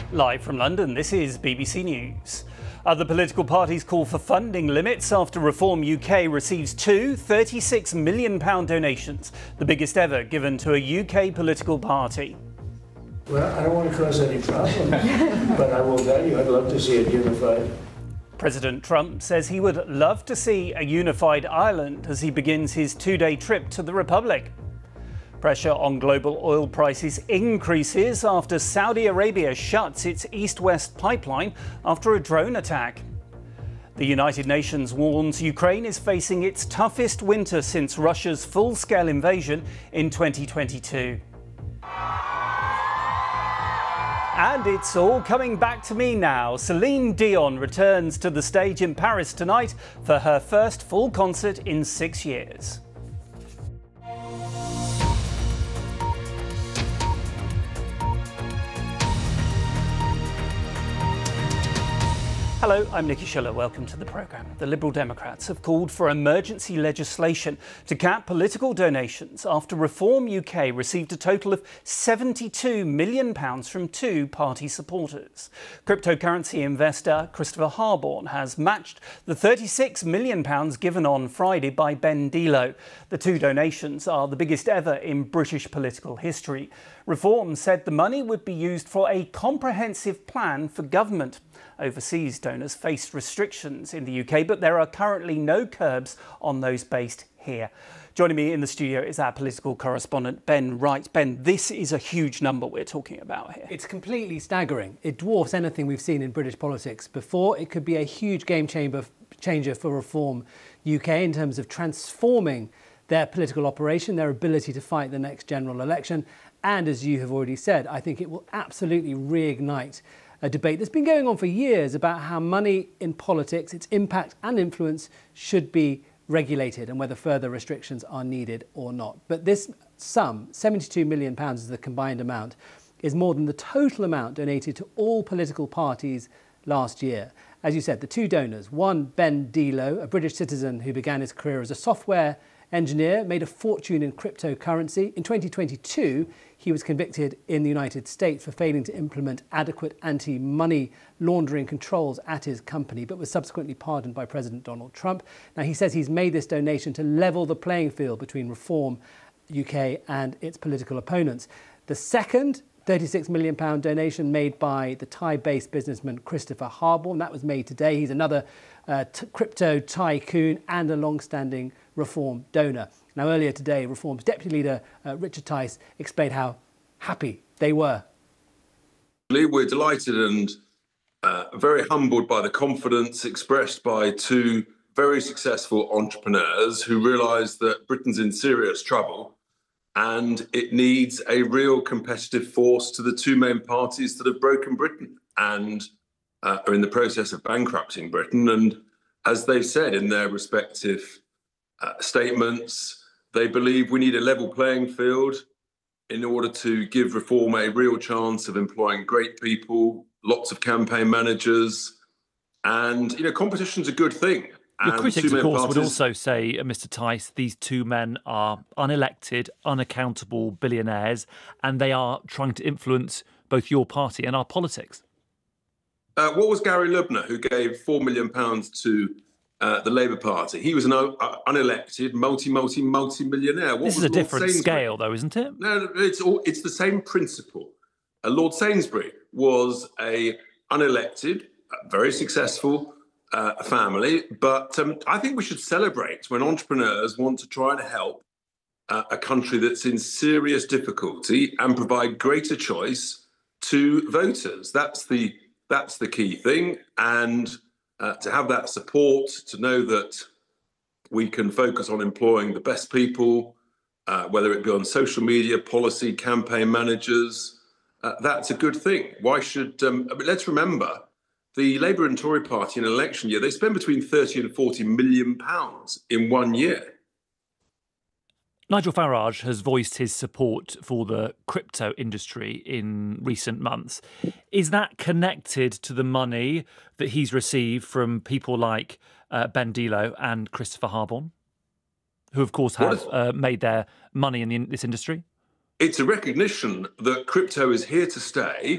Live from London, this is BBC News. Other political parties call for funding limits after Reform UK receives two £36 million donations, the biggest ever given to a UK political party. Well, I don't want to cause any problems, but I will tell you I'd love to see it unified. President Trump says he would love to see a unified Ireland as he begins his two-day trip to the Republic. Pressure on global oil prices increases after Saudi Arabia shuts its east-west pipeline after a drone attack. The United Nations warns Ukraine is facing its toughest winter since Russia's full-scale invasion in 2022. And it's all coming back to me now. Celine Dion returns to the stage in Paris tonight for her first full concert in 6 years. Hello, I'm Nicky Schiller. Welcome to the programme. The Liberal Democrats have called for emergency legislation to cap political donations after Reform UK received a total of £72 million from two party supporters. Cryptocurrency investor Christopher Harborne has matched the £36 million given on Friday by Ben Delo. The two donations are the biggest ever in British political history. Reform said the money would be used for a comprehensive plan for government. Overseas donors face restrictions in the UK, but there are currently no curbs on those based here. Joining me in the studio is our political correspondent, Ben Wright. Ben, this is a huge number we're talking about here. It's completely staggering. It dwarfs anything we've seen in British politics before. It could be a huge game changer for Reform UK in terms of transforming their political operation, their ability to fight the next general election. And as you have already said, I think it will absolutely reignite a debate that's been going on for years about how money in politics, its impact and influence should be regulated and whether further restrictions are needed or not. But this sum, £72 million is the combined amount, is more than the total amount donated to all political parties last year. As you said, the two donors, one Ben Delo, a British citizen who began his career as a software engineer, made a fortune in cryptocurrency. In 2022, he was convicted in the United States for failing to implement adequate anti-money laundering controls at his company, but was subsequently pardoned by President Donald Trump. Now, he says he's made this donation to level the playing field between Reform UK and its political opponents. The second £36 million donation made by the Thai-based businessman Christopher Harborne. That was made today. He's another crypto tycoon and a long-standing Reform donor. Now, earlier today, Reform's Deputy Leader Richard Tice explained how happy they were. We're delighted and very humbled by the confidence expressed by two very successful entrepreneurs who realise that Britain's in serious trouble and it needs a real competitive force to the two main parties that have broken Britain and are in the process of bankrupting Britain. And as they've said in their respective statements, they believe we need a level playing field in order to give Reform a real chance of employing great people, lots of campaign managers, and, competition's a good thing. Your critics, of course, would also say, Mr. Tice, these two men are unelected, unaccountable billionaires, and they are trying to influence both your party and our politics. What was Gary Lubner, who gave £4 million to the Labour Party? He was an unelected, multi-millionaire. This is a different scale, though, isn't it? No, it's the same principle. Lord Sainsbury was a unelected, very successful family, but I think we should celebrate when entrepreneurs want to try and help a country that's in serious difficulty and provide greater choice to voters. That's the key thing, and to have that support, to know that we can focus on employing the best people, whether it be on social media, policy, campaign managers, that's a good thing. Why should let's remember, the Labour and Tory party in an election year, they spend between 30 and 40 million pounds in 1 year. Nigel Farage has voiced his support for the crypto industry in recent months. Is that connected to the money that he's received from people like Ben Delo and Christopher Harborne, who, of course, have made their money in this industry? It's a recognition that crypto is here to stay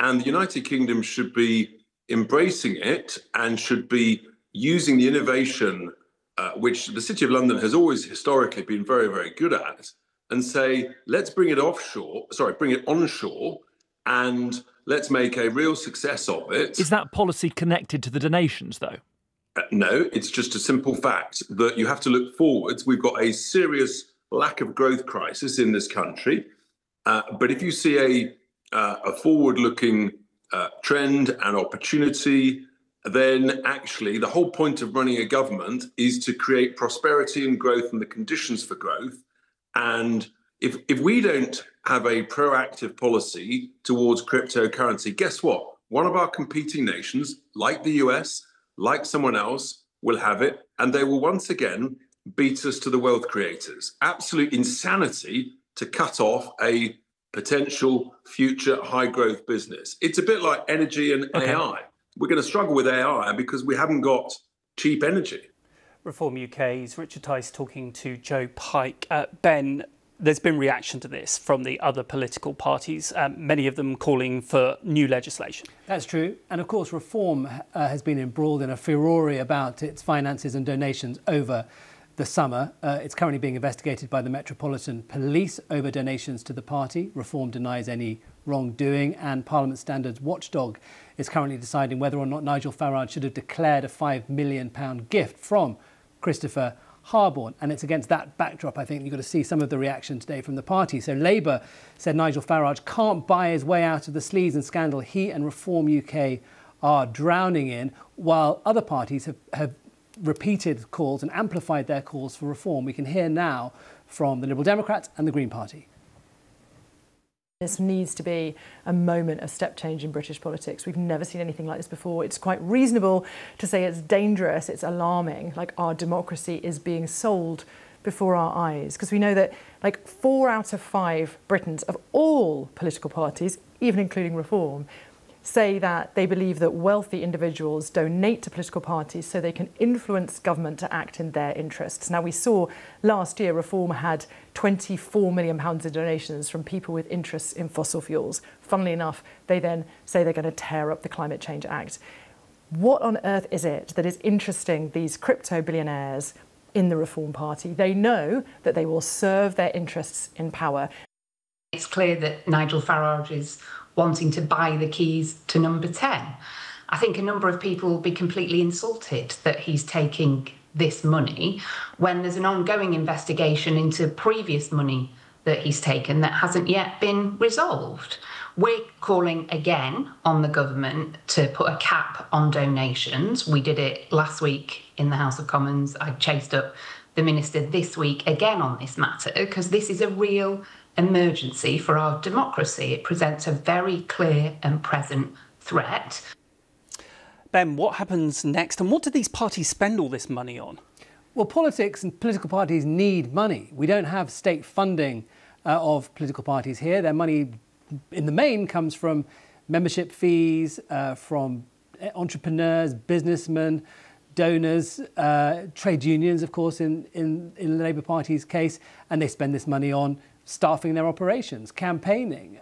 And the United Kingdom should be embracing it and should be using the innovation which the City of London has always historically been very, very good at, and say, let's bring it onshore, and let's make a real success of it. Is that policy connected to the donations, though? No, it's just a simple fact that you have to look forwards. We've got a serious lack of growth crisis in this country. But if you see a forward-looking trend and opportunity, then actually the whole point of running a government is to create prosperity and growth and the conditions for growth. And if we don't have a proactive policy towards cryptocurrency, guess what? One of our competing nations, like the US, like someone else, will have it, and they will once again beat us to the wealth creators. Absolute insanity to cut off a potential future high growth business. It's a bit like energy and AI. We're going to struggle with AI because we haven't got cheap energy. Reform UK's Richard Tice talking to Joe Pike. Ben, there's been reaction to this from the other political parties, many of them calling for new legislation. That's true. And of course, Reform has been embroiled in a furore about its finances and donations over the summer. It's currently being investigated by the Metropolitan Police over donations to the party. Reform denies any wrongdoing, and Parliament Standards Watchdog is currently deciding whether or not Nigel Farage should have declared a £5 million gift from Christopher Harborne. And it's against that backdrop, I think, you've got to see some of the reaction today from the party. So Labour said Nigel Farage can't buy his way out of the sleaze and scandal he and Reform UK are drowning in, while other parties have repeated calls and amplified their calls for reform. We can hear now from the Liberal Democrats and the Green Party. This needs to be a moment of step change in British politics. We've never seen anything like this before. It's quite reasonable to say it's dangerous, it's alarming, like our democracy is being sold before our eyes. Because we know that like 4 out of 5 Britons of all political parties, even including Reform, say that they believe that wealthy individuals donate to political parties so they can influence government to act in their interests. Now, we saw last year Reform had £24 million in donations from people with interests in fossil fuels. Funnily enough, they then say they're going to tear up the Climate Change Act. What on earth is it that is interesting these crypto billionaires in the Reform Party? They know that they will serve their interests in power. It's clear that Nigel Farage is wanting to buy the keys to number 10. I think a number of people will be completely insulted that he's taking this money when there's an ongoing investigation into previous money that he's taken that hasn't yet been resolved. We're calling again on the government to put a cap on donations. We did it last week in the House of Commons. I chased up the Minister this week again on this matter because this is a real emergency for our democracy. It presents a very clear and present threat. Ben, what happens next, and what do these parties spend all this money on? Well, politics and political parties need money. We don't have state funding of political parties here. Their money, in the main, comes from membership fees, from entrepreneurs, businessmen, donors, trade unions, of course, in the Labour Party's case, and they spend this money on staffing their operations, campaigning,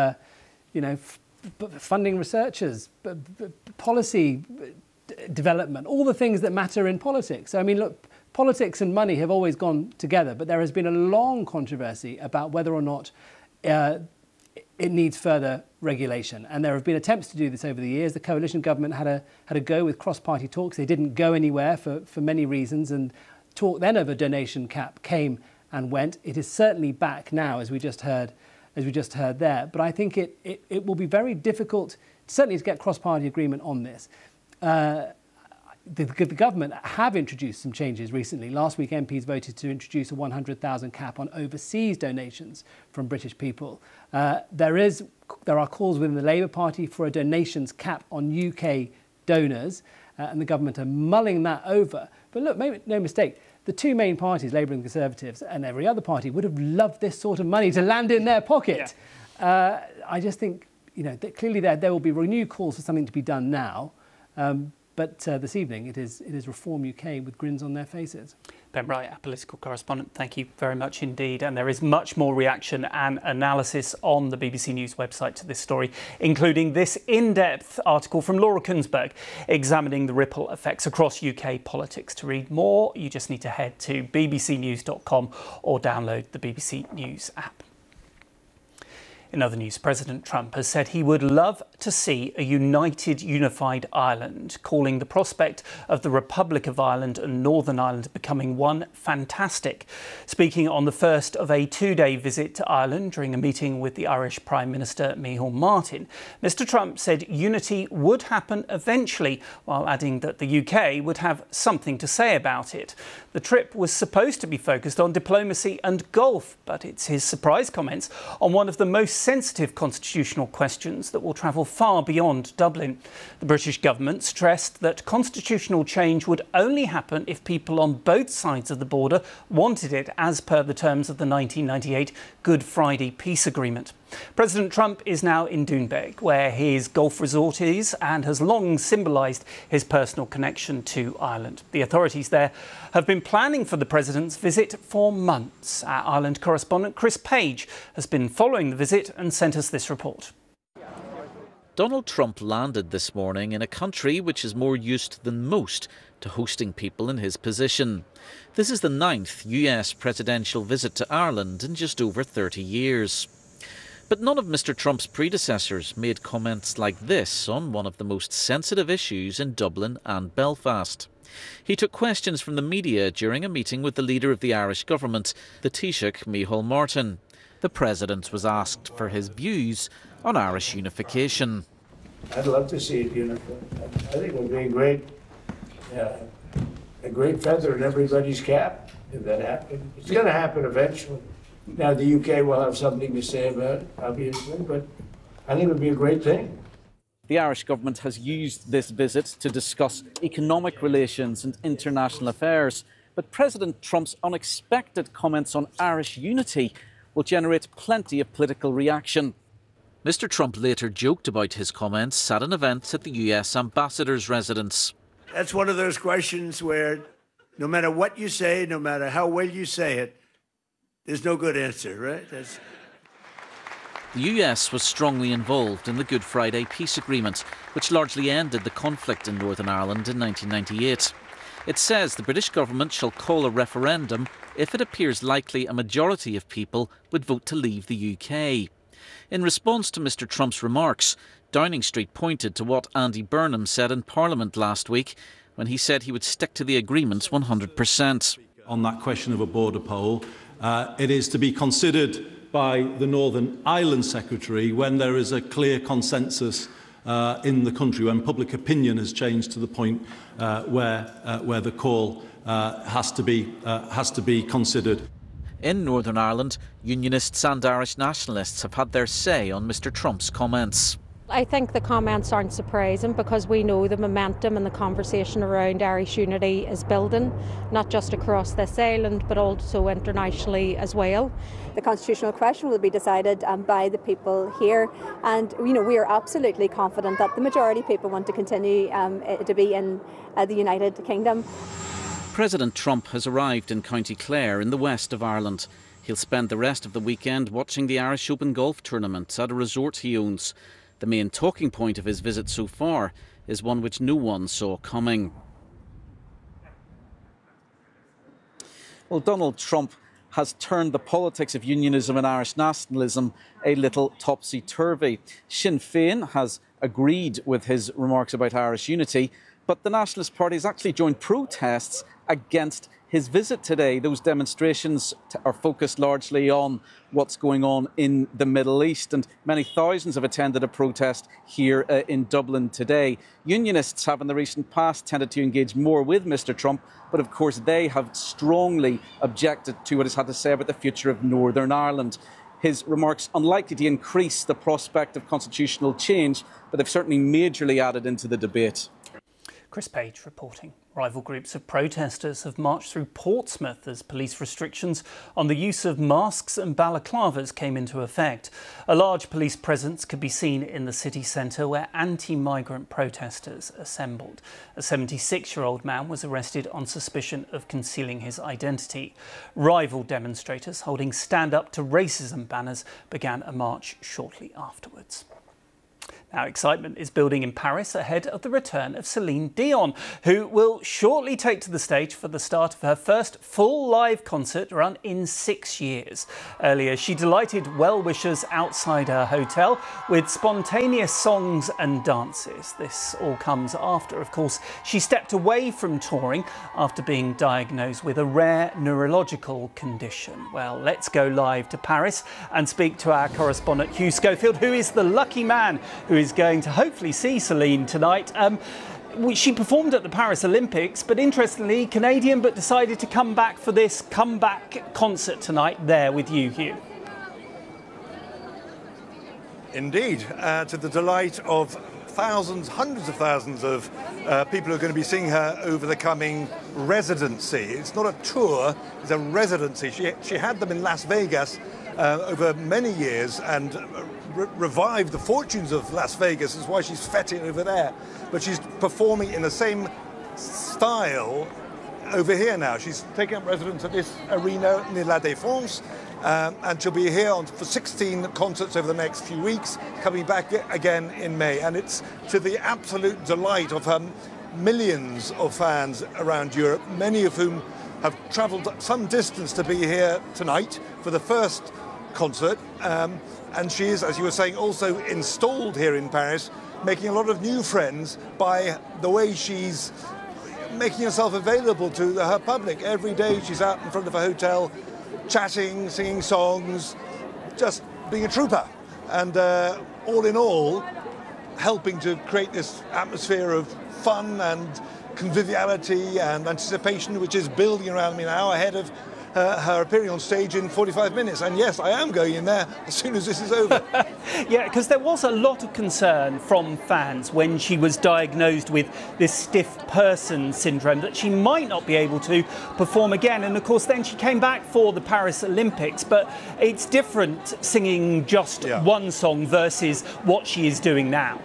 funding researchers, policy development, all the things that matter in politics. So, I mean, look, politics and money have always gone together, but there has been a long controversy about whether or not it needs further regulation. And there have been attempts to do this over the years. The coalition government had a go with cross-party talks. They didn't go anywhere for many reasons, and talk then of a donation cap came and went. It is certainly back now, as we just heard there. But I think it will be very difficult, certainly, to get cross-party agreement on this. The government have introduced some changes recently. Last week, MPs voted to introduce a 100,000 cap on overseas donations from British people. There are calls within the Labour Party for a donations cap on UK donors, and the government are mulling that over. But look, make no mistake, the two main parties, Labour and Conservatives, and every other party would have loved this sort of money to land in their pocket. Yeah. I just think, that clearly there will be renewed calls for something to be done now. But this evening, it is Reform UK with grins on their faces. Ben Wright, our political correspondent, thank you very much indeed. And there is much more reaction and analysis on the BBC News website to this story, including this in-depth article from Laura Kunsberg examining the ripple effects across UK politics. To read more, you just need to head to bbcnews.com or download the BBC News app. In other news, President Trump has said he would love to see a united, unified Ireland, calling the prospect of the Republic of Ireland and Northern Ireland becoming one fantastic. Speaking on the first of a two-day visit to Ireland during a meeting with the Irish Prime Minister Micheál Martin, Mr Trump said unity would happen eventually, while adding that the UK would have something to say about it. The trip was supposed to be focused on diplomacy and golf, but it's his surprise comments on one of the most sensitive constitutional questions that will travel far beyond Dublin. The British government stressed that constitutional change would only happen if people on both sides of the border wanted it, as per the terms of the 1998 Good Friday Peace Agreement. President Trump is now in Doonbeg, where his golf resort is, and has long symbolised his personal connection to Ireland. The authorities there have been planning for the president's visit for months. Our Ireland correspondent Chris Page has been following the visit and sent us this report. Donald Trump landed this morning in a country which is more used than most to hosting people in his position. This is the 9th US presidential visit to Ireland in just over 30 years. But none of Mr Trump's predecessors made comments like this on one of the most sensitive issues in Dublin and Belfast. He took questions from the media during a meeting with the leader of the Irish government, the Taoiseach Micheál Martin. The president was asked for his views on Irish unification. I'd love to see it unified. I think it would be a great feather in everybody's cap if that happened. It's going to happen eventually. Now, the UK will have something to say about it, obviously, but I think it would be a great thing. The Irish government has used this visit to discuss economic relations and international affairs, but President Trump's unexpected comments on Irish unity will generate plenty of political reaction. Mr Trump later joked about his comments at an event at the US ambassador's residence. That's one of those questions where no matter what you say, no matter how well you say it, there's no good answer, right? The US was strongly involved in the Good Friday Peace Agreement, which largely ended the conflict in Northern Ireland in 1998. It says the British government shall call a referendum if it appears likely a majority of people would vote to leave the UK. In response to Mr Trump's remarks, Downing Street pointed to what Andy Burnham said in Parliament last week when he said he would stick to the agreement 100%. On that question of a border poll, it is to be considered by the Northern Ireland Secretary when there is a clear consensus in the country, when public opinion has changed to the point where the call has to be considered. In Northern Ireland, Unionists and Irish nationalists have had their say on Mr Trump's comments. I think the comments aren't surprising because we know the momentum and the conversation around Irish unity is building, not just across this island but also internationally as well. The constitutional question will be decided by the people here, and we are absolutely confident that the majority of people want to continue to be in the United Kingdom. President Trump has arrived in County Clare in the west of Ireland. He'll spend the rest of the weekend watching the Irish Open golf tournament at a resort he owns. The main talking point of his visit so far is one which no one saw coming. Well, Donald Trump has turned the politics of unionism and Irish nationalism a little topsy-turvy. Sinn Féin has agreed with his remarks about Irish unity, but the Nationalist Party has actually joined protests against his visit today. Those demonstrations are focused largely on what's going on in the Middle East, and many thousands have attended a protest here in Dublin today. Unionists have in the recent past tended to engage more with Mr Trump, but of course they have strongly objected to what he's had to say about the future of Northern Ireland. His remarks unlikely to increase the prospect of constitutional change, but they've certainly majorly added into the debate. Chris Page reporting. Rival groups of protesters have marched through Portsmouth as police restrictions on the use of masks and balaclavas came into effect. A large police presence could be seen in the city centre where anti-migrant protesters assembled. A 76-year-old man was arrested on suspicion of concealing his identity. Rival demonstrators holding Stand Up to Racism banners began a march shortly afterwards. Now, excitement is building in Paris ahead of the return of Celine Dion, who will shortly take to the stage for the start of her first full live concert run in 6 years. Earlier, she delighted well-wishers outside her hotel with spontaneous songs and dances. This all comes after, of course, she stepped away from touring after being diagnosed with a rare neurological condition. Well, let's go live to Paris and speak to our correspondent Hugh Schofield, who is the lucky man who is going to hopefully see Celine tonight. She performed at the Paris Olympics, but interestingly, Canadian, but decided to come back for this comeback concert tonight there with you, Hugh. Indeed, to the delight of thousands, hundreds of thousands of people who are going to be seeing her over the coming residency. It's not a tour, it's a residency. She had them in Las Vegas over many years and revived the fortunes of Las Vegas. Is why she's fetting over there. But she's performing in the same style over here now. She's taking up residence at this arena near La Défense, and she'll be here for 16 concerts over the next few weeks, coming back again in May. And it's to the absolute delight of her millions of fans around Europe, many of whom have travelled some distance to be here tonight for the first concert. And she is, as you were saying, also installed here in Paris, making a lot of new friends by the way she's making herself available to her public. Every day she's out in front of a hotel, chatting, singing songs, just being a trooper. And all in all, helping to create this atmosphere of fun and conviviality and anticipation, which is building around me now ahead of her appearing on stage in 45 minutes. And yes, I am going in there as soon as this is over. Yeah, because there was a lot of concern from fans when she was diagnosed with this stiff person syndrome that she might not be able to perform again. And of course, then she came back for the Paris Olympics. But it's different singing just one song versus what she is doing now.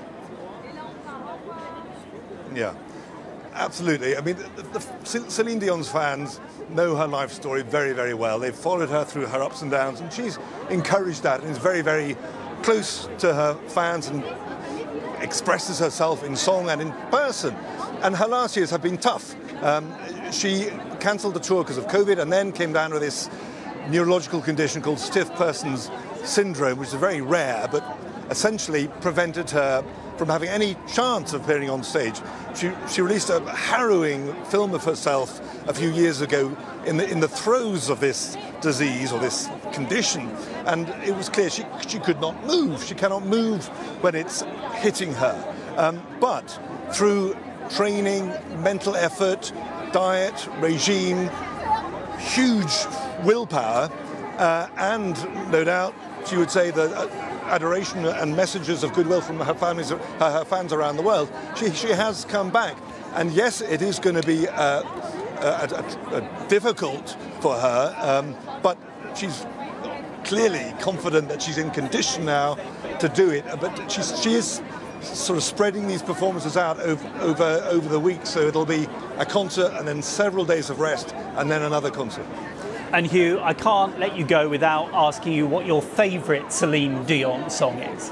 Yeah, absolutely. I mean, Celine Dion's fans know her life story very, very well. They've followed her through her ups and downs, and she's encouraged that and is very, very close to her fans and expresses herself in song and in person. And her last years have been tough. She cancelled the tour because of COVID and then came down with this neurological condition called stiff person's syndrome, which is very rare, but essentially prevented her from having any chance of appearing on stage. She released a harrowing film of herself a few years ago in the throes of this disease or this condition, and it was clear she could not move. She cannot move when it's hitting her. But through training, mental effort, diet, regime, huge willpower, and no doubt she would say that adoration and messages of goodwill from her fans around the world, she has come back. And yes, it is going to be difficult for her, but she's clearly confident that she's in condition now to do it. But she is sort of spreading these performances out over the week, so it'll be a concert and then several days of rest and then another concert. And Hugh, I can't let you go without asking you what your favourite Celine Dion song is.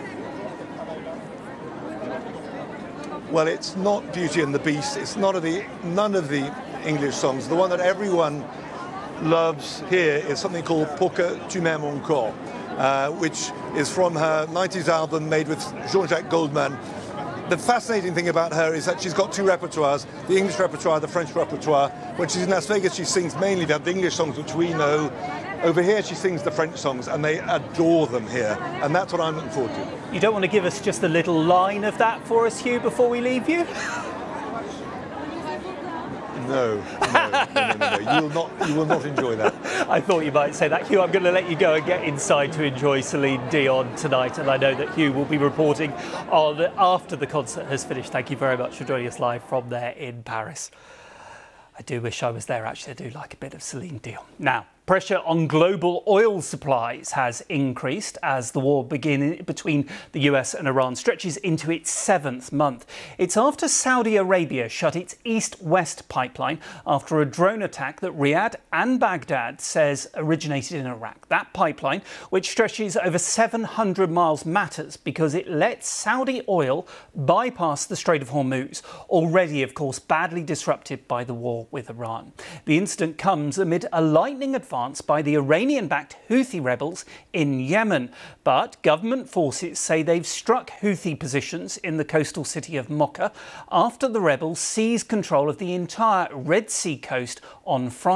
Well, it's not Beauty and the Beast. It's none of the English songs. The one that everyone loves here is something called Pour que tu m'aimes encore, which is from her 90s album made with Jean-Jacques Goldman. The fascinating thing about her is that she's got two repertoires, the English repertoire, the French repertoire. When she's in Las Vegas, she sings mainly the English songs, which we know. Over here, she sings the French songs, and they adore them here. And that's what I'm looking forward to. You don't want to give us just a little line of that for us, Hugh, before we leave you? No. You will not enjoy that. I thought you might say that. Hugh, I'm going to let you go and get inside to enjoy Celine Dion tonight, and I know that Hugh will be reporting on after the concert has finished. Thank you very much for joining us live from there in Paris. I do wish I was there, actually. I do like a bit of Celine Dion. Now, pressure on global oil supplies has increased as the war between the US and Iran stretches into its 7th month. It's after Saudi Arabia shut its east-west pipeline after a drone attack that Riyadh and Baghdad says originated in Iraq. That pipeline, which stretches over 700 miles, matters because it lets Saudi oil bypass the Strait of Hormuz, already, of course, badly disrupted by the war with Iran. The incident comes amid a lightning advance by the Iranian-backed Houthi rebels in Yemen. But government forces say they've struck Houthi positions in the coastal city of Mocha after the rebels seized control of the entire Red Sea coast on Friday.